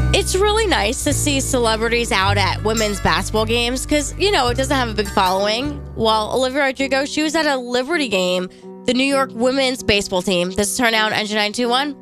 It's really nice to see celebrities out at women's basketball games because, it doesn't have a big following. While Olivia Rodrigo, she was at a Liberty game, the New York women's baseball team. This is her now on Engine 921.